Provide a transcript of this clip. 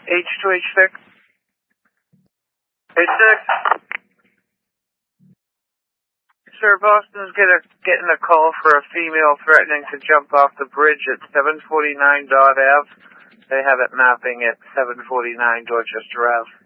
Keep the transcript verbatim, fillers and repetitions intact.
H two H six. H six. Sir, Boston's get a, getting a call for a female threatening to jump off the bridge at seven forty-nine Dart Ave. They have it mapping at seven forty-nine Dorchester Ave.